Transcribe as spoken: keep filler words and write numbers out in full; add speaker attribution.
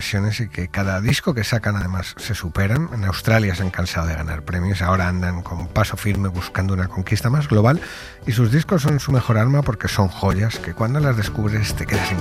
Speaker 1: y que cada disco que sacan además se superan. En Australia se han cansado de ganar premios, ahora andan con paso firme buscando una conquista más global y sus discos son su mejor arma porque son joyas que cuando las descubres te quedas enganchado.